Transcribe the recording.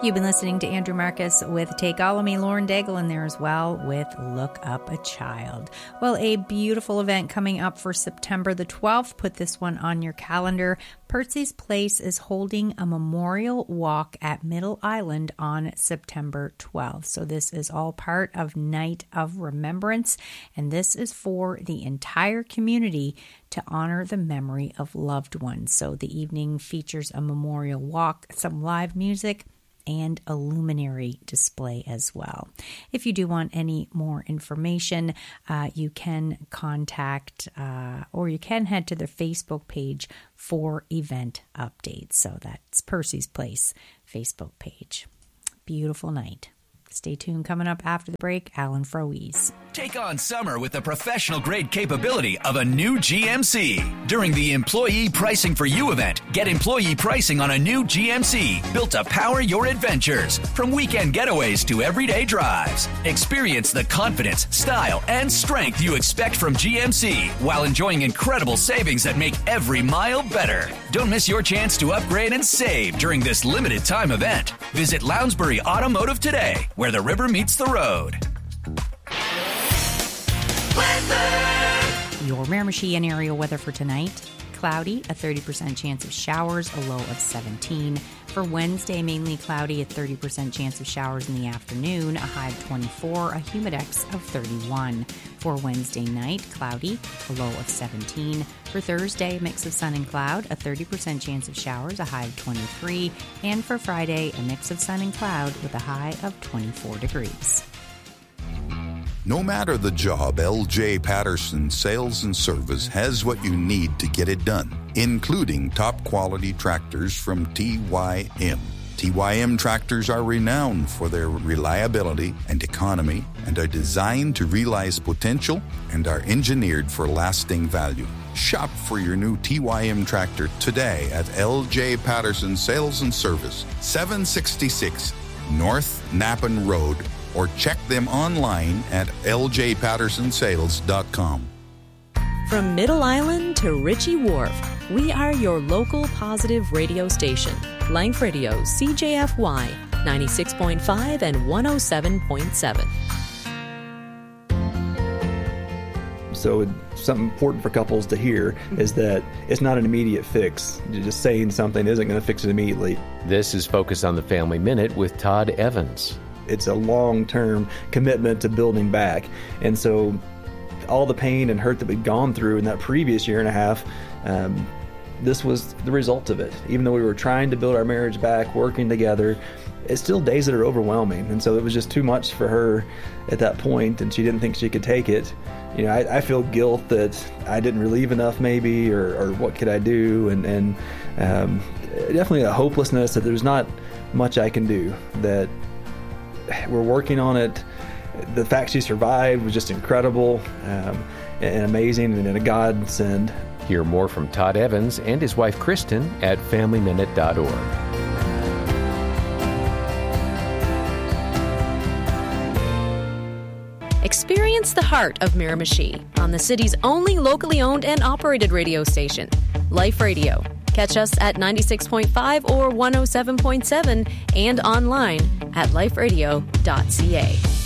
You've been listening to Andrew Marcus with Take All of Me, Lauren Daigle in there as well with Look Up a Child. Well, a beautiful event coming up for September the 12th. Put this one on your calendar. Percy's Place is holding a memorial walk at Middle Island on September 12th. So this is all part of Night of Remembrance, and this is for the entire community to honor the memory of loved ones. So the evening features a memorial walk, some live music, and a luminary display as well. If you do want any more information, you can contact or you can head to their Facebook page for event updates. So that's Percy's Place Facebook page. Beautiful night. Stay tuned. Coming up after the break, Alan Froese. Take on summer with the professional-grade capability of a new GMC. During the Employee Pricing for You event, get employee pricing on a new GMC built to power your adventures. From weekend getaways to everyday drives. Experience the confidence, style, and strength you expect from GMC while enjoying incredible savings that make every mile better. Don't miss your chance to upgrade and save during this limited time event. Visit Lounsbury Automotive today, where the river meets the road. Your Miramichi and area weather for tonight. Cloudy, a 30% chance of showers, a low of 17. For Wednesday, mainly cloudy, a 30% chance of showers in the afternoon, a high of 24, a humidex of 31. For Wednesday night, cloudy, a low of 17. For Thursday, mix of sun and cloud, a 30% chance of showers, a high of 23. And for Friday, a mix of sun and cloud with a high of 24 degrees. No matter the job, L.J. Patterson Sales and Service has what you need to get it done, including top-quality tractors from TYM. TYM tractors are renowned for their reliability and economy and are designed to realize potential and are engineered for lasting value. Shop for your new TYM tractor today at L.J. Patterson Sales and Service, 766 North Napan Road, or check them online at ljpattersonsales.com. From Middle Island to Ritchie Wharf, we are your local positive radio station. Life Radio, CJFY, 96.5 and 107.7. So something important for couples to hear is that it's not an immediate fix. Just saying something isn't going to fix it immediately. This is Focus on the Family Minute with Todd Evans. It's a long-term commitment to building back. And so all the pain and hurt that we'd gone through in that previous year and a half, this was the result of it. Even though we were trying to build our marriage back, working together, it's still days that are overwhelming. And so it was just too much for her at that point, and she didn't think she could take it. You know, I feel guilt that I didn't relieve enough maybe, or what could I do? And definitely a hopelessness that there's not much I can do, that we're working on it. The fact she survived was just incredible and amazing and a godsend. Hear more from Todd Evans and his wife Kristen at FamilyMinute.org. Experience the heart of Miramichi on the city's only locally owned and operated radio station, Life Radio. Catch us at 96.5 or 107.7 and online at liferadio.ca.